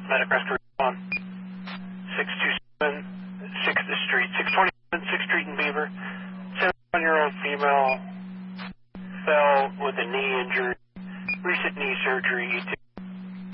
Medic Rescue on 627 6th Street, 627 6th Street in Beaver. 71-year-old female fell with a knee injury, recent knee surgery.